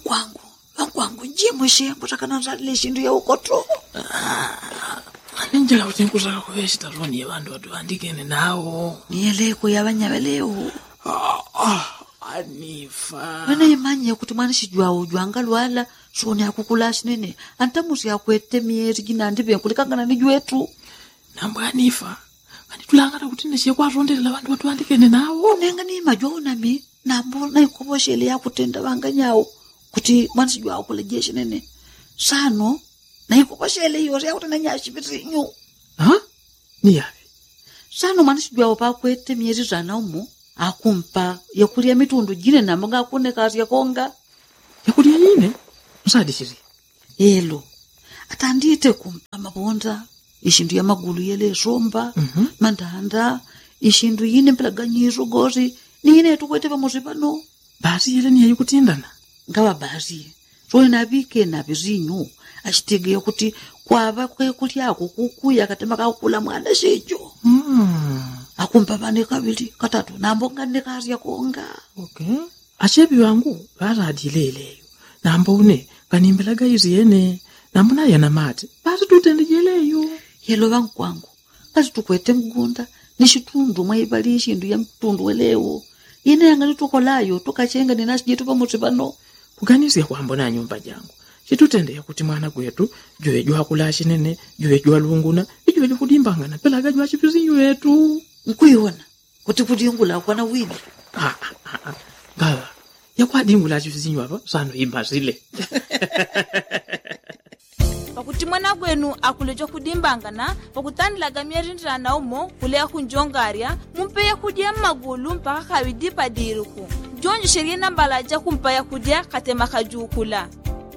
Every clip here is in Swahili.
Wangwangu njimwe kutakana zalile shindu ya ukoto. Njela kuti nkutaka kuveshita roni yevantu watu andikene nawo. Niyeleko yabanyabeleo. Anifa. Wena imanye kuti mwana shijwawo jwanga lwala shoni akukula shinene. Antamusi yakwete mieri gina ndibe kulikangana nijwetu. Nambo Anifa. Tulangata kuti neshe kwa rondela vantu watu andikene nawo. Nenga ni majwa nami nambo na ikoboshele yakutenda banganyawo kuti mwana shijwawo kulejeshe nene. Sano na ikoboshele yori yakutenda nyashi bitinyu. Ni yapi? Sano mwana shijwawo pakwete mieri zana umo. Akumpa yakulia mitundu jine na mga akune kazi ya konga. Yakulia yine? Msadi shiri? Elo. Atandite kumpa mabonda. Ishindu ya magulu yele somba. Mandanda. Ishindu yine mpelaganyizo gozi. Ni yine tukwete pa mozipano. Basi yele ni ya yukutindana? Ngawa basi. Soe nabike na bizinyu. Ashitege ya kuti kwa kwe kuti yako kukuya katema kakula mwana shejo. Akumpa bane kabili katatu nambonga nekazi ya konga. Okay. Ashebi wangu bara adileleyo. Nambone kanimbelaga yene. Nambona yana mate. Basi tutendejeleyo. Yelo wangu kwangu. Kazi tukwete mgunda. Nishitundu maibali ishindu ya mtundu welewo. Yene yangani tukolayo. Tukachenga ninashi jetu pa mutibano. Kuganisi ya kuambona nyumba jangu. Chitutende ya kuti mwana kwetu. Jue jua kulashi nene. Jue jua lunguna. Jue jua kudimbangana. Pelaga jua chipizinyu yetu. Nkuiona. Kuti kudingula kwa na wili. Gawa. Ya kwa dingula chipizinyu hapa. Sano imbazile. Pakuti mwana gwenu akulejo kudimbangana. Pakutandilaga mierintra na umo. Kulea kunjongaria. Mumpea kudia magulu mpaka kawidipa diruku. Jonjo sheria nambalaja kumpaya kudia katema kajukula.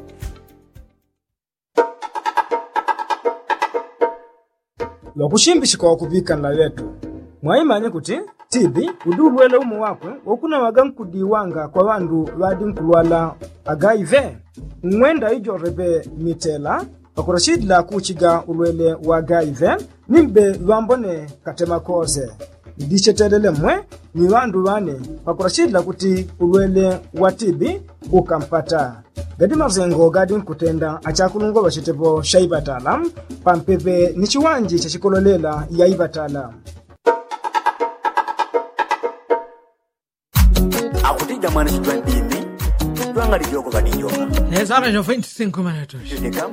Wakushimbishika wakubika na wetu. Mwaimanye kuti tibi udulwele umu wakwe wakuna wagankudiwanga kwa wandu wadinkulwala agaive. Mwenda ijo rebe mitela wakurashidla kuchiga ulwele wa agaive nimbe wambone katema koze. Idishetelele mwe ni wandu wane wakurashidla kuti ulwele wa tibi ukampata. Gadi mazengo gadi nkutenda achakulungo bashitepo shaibatala pampepe ni chiwanji cha chikololela ya ibatala. Akutija mwana chitwa ndimi. Tuangali joko kadi joka. Nezara jo 25 minutos.